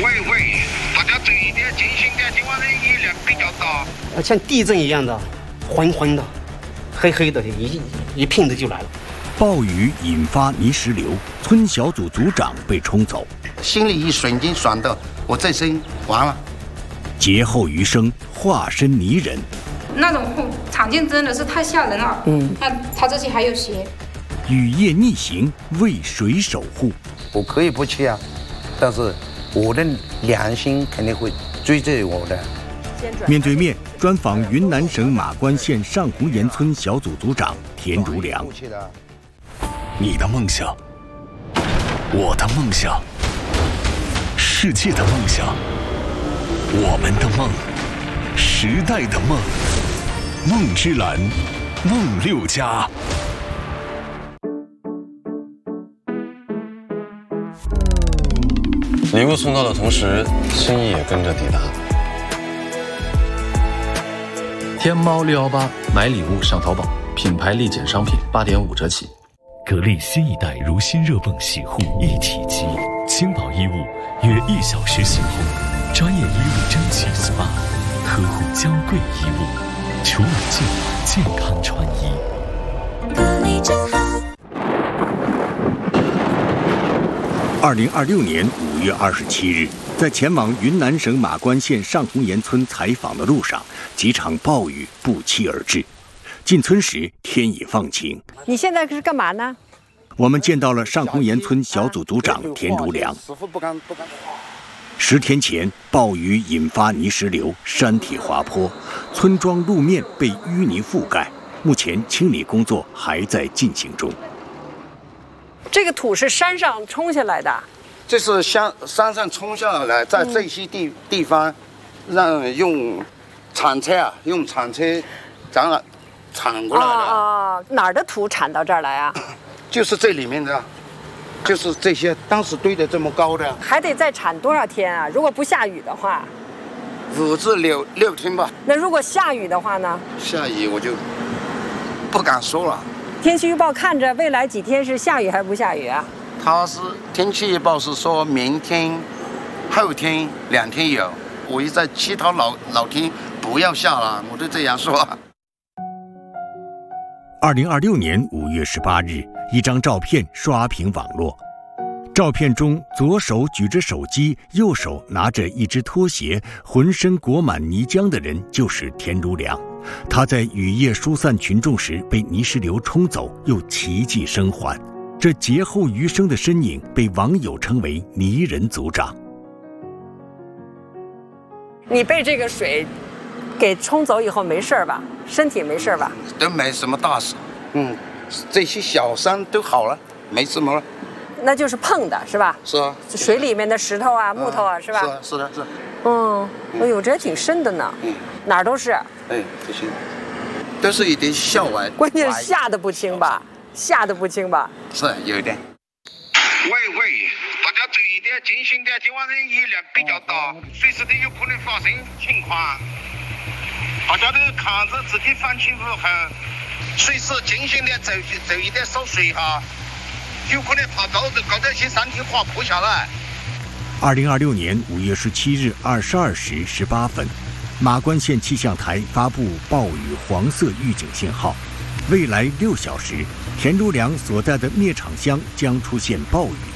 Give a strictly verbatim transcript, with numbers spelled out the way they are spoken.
喂喂，大家注意点，警醒点，今晚的雨量比较大， 像地震一样的，昏昏的，黑黑的，一一片的就来了。 暴雨引发泥石流，村小组组长被冲走， 心里一瞬间想到，我这生完了。 劫后余生，化身泥人。 那种场景真的是太吓人了。嗯，那他这些还有鞋。 雨夜逆行，为谁守护？ 我可以不去啊，但是我的良心肯定会追着我的。 面对面专访云南省马关县上红岩村小组组长田如良。 你的梦想，我的梦想，世界的梦想，我们的梦，时代的梦，梦之蓝，梦六家。 礼物送到的同时，心意也跟着抵达。 天猫六一八买礼物上淘宝，品牌立减商品八点五折起。 格力新一代如新热泵洗护一体机，轻薄衣物约一小时洗后，专业衣物蒸汽 S P A， 呵护娇贵衣物，除螨净化健康穿衣。 格力真好。 二零二六年五月二十七日，在前往云南省马关县上红岩村采访的路上，几场暴雨不期而至。进村时，天已放晴。 你现在是干嘛呢？ 我们见到了上红岩村小组组长田如良。十天前，暴雨引发泥石流，山体滑坡，村庄路面被淤泥覆盖。目前清理工作还在进行中。 这个土是山上冲下来的， 这是山山上冲下来，在这些地、嗯、地方，让用铲车啊，用铲车，咱了。铲过来的啊、 哦，哪儿的土铲到这儿来啊？ 就是这里面的，就是这些当时堆的这么高的。 还得再铲多少天啊？如果不下雨的话， 五至六六天吧。 那如果下雨的话呢？ 下雨我就不敢说了。 天气预报看着未来几天是下雨还是不下雨啊？ 它是天气预报是说明天、后天两天有，我一再祈祷老老天不要下了，我都这样说。 二零二六年五月十八日，一张照片刷屏网络。照片中，左手举着手机，右手拿着一只拖鞋，浑身裹满泥浆的人就是田如良。他在雨夜疏散群众时被泥石流冲走，又奇迹生还。这劫后余生的身影被网友称为“泥人组长”。 你被这个水给冲走以后没事吧？身体没事吧？ 都没什么大事，嗯，这些小伤都好了，没什么了。 那就是碰的是吧？ 是啊。 水里面的石头啊、木头啊，是吧？ 是啊，是的，是。 嗯，哎呦，这也挺深的呢。嗯。哪儿都是。 哎，不行，都是一点小歪。 关键是下的不轻吧？下的不轻吧？ 是有一点。喂喂，大家注意点，警醒点，今晚的雨量比较大，随时都有可能发生情况。大家都看着自己放清楚后，随时警醒点，注注意点收水哈，有可能爬高的高的些山体滑坡下来。 二零二六年五月十七日二十二时十八分，马关县气象台发布暴雨黄色预警信号，未来六小时，田如良所在的灭场乡将出现暴雨。